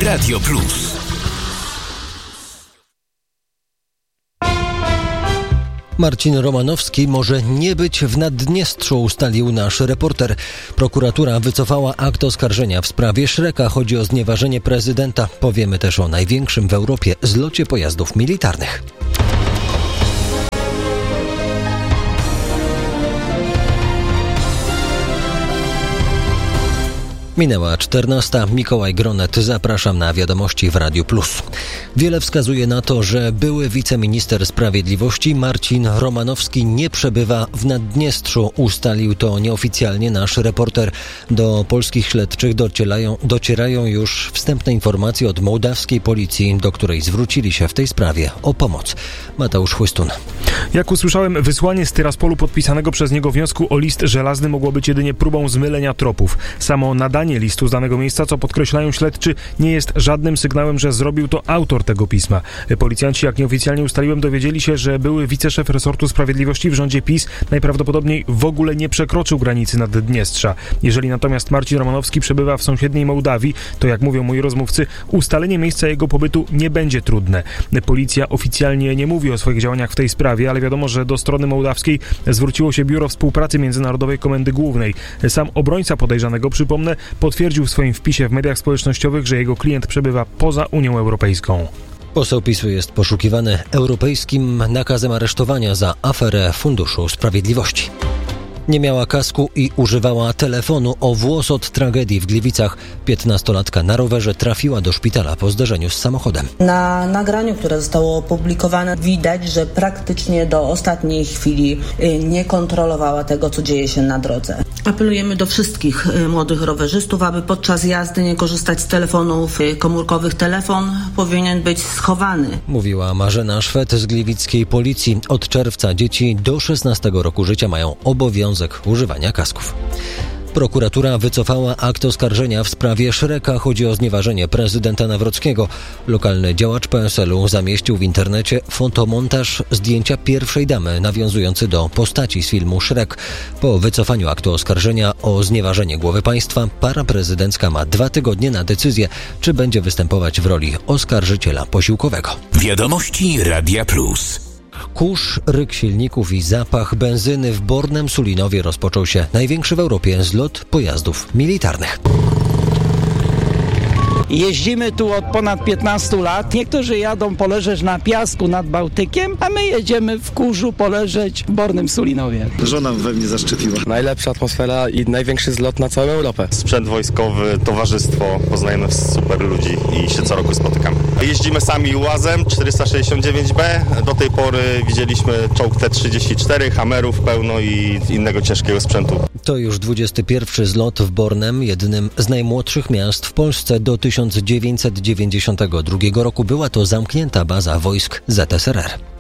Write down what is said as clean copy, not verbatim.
Radio Plus. Marcin Romanowski może nie być w Naddniestrzu, ustalił nasz reporter. Prokuratura wycofała akt oskarżenia w sprawie Szreka. Chodzi o znieważenie prezydenta. Powiemy też o największym w Europie zlocie pojazdów militarnych. Minęła 14. Mikołaj Gronet. Zapraszam na wiadomości w Radiu Plus. Wiele wskazuje na to, że były wiceminister sprawiedliwości Marcin Romanowski nie przebywa w Naddniestrzu. Ustalił to nieoficjalnie nasz reporter. Do polskich śledczych docierają już wstępne informacje od mołdawskiej policji, do której zwrócili się w tej sprawie o pomoc. Mateusz Chłystun. Jak usłyszałem, wysłanie z Tyraspolu podpisanego przez niego wniosku o list żelazny mogło być jedynie próbą zmylenia tropów. Samo nadanie listu z danego miejsca, co podkreślają śledczy, nie jest żadnym sygnałem, że zrobił to autor tego pisma. Policjanci, jak nieoficjalnie ustaliłem, dowiedzieli się, że były wiceszef resortu sprawiedliwości w rządzie PiS najprawdopodobniej w ogóle nie przekroczył granicy Naddniestrza. Jeżeli natomiast Marcin Romanowski przebywa w sąsiedniej Mołdawii, to jak mówią moi rozmówcy, ustalenie miejsca jego pobytu nie będzie trudne. Policja oficjalnie nie mówi o swoich działaniach w tej sprawie, ale wiadomo, że do strony mołdawskiej zwróciło się Biuro Współpracy Międzynarodowej Komendy Głównej. Sam obrońca podejrzanego, przypomnę, potwierdził w swoim wpisie w mediach społecznościowych, że jego klient przebywa poza Unią Europejską. Poseł PiS-u jest poszukiwany europejskim nakazem aresztowania za aferę Funduszu Sprawiedliwości. Nie miała kasku i używała telefonu. O włos od tragedii w Gliwicach. 15-latka na rowerze trafiła do szpitala po zderzeniu z samochodem. Na nagraniu, które zostało opublikowane, widać, że praktycznie do ostatniej chwili nie kontrolowała tego, co dzieje się na drodze. Apelujemy do wszystkich młodych rowerzystów, aby podczas jazdy nie korzystać z telefonów komórkowych. Telefon powinien być schowany. Mówiła Marzena Szwed z gliwickiej policji. Od czerwca dzieci do 16 roku życia mają obowiązek używania kasków. Prokuratura wycofała akt oskarżenia w sprawie Szreka. Chodzi o znieważenie prezydenta Nawrockiego. Lokalny działacz PSL-u zamieścił w internecie fotomontaż zdjęcia pierwszej damy nawiązujący do postaci z filmu Szrek. Po wycofaniu aktu oskarżenia o znieważenie głowy państwa para prezydencka ma 2 tygodnie na decyzję, czy będzie występować w roli oskarżyciela posiłkowego. Wiadomości Radia Plus. Kurz, ryk silników i zapach benzyny. W Bornem Sulinowie rozpoczął się największy w Europie zlot pojazdów militarnych. Jeździmy tu od ponad 15 lat. Niektórzy jadą poleżeć na piasku nad Bałtykiem, a my jedziemy w kurzu poleżeć w Bornym Sulinowie. Żona we mnie zaszczepiła. Najlepsza atmosfera i największy zlot na całą Europę. Sprzęt wojskowy, towarzystwo, poznajemy super ludzi i się co roku spotykamy. Jeździmy sami UAZ-em 469B. Do tej pory widzieliśmy czołg T-34, Hammerów pełno i innego ciężkiego sprzętu. To już 21. zlot w Bornem, jednym z najmłodszych miast w Polsce. Do 1992 roku była to zamknięta baza wojsk ZSRR.